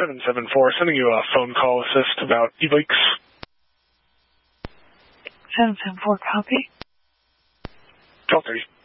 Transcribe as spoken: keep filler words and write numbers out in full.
seven seven four, sending you a phone call assist about e-bikes. seven seven four, copy. twelve thirty.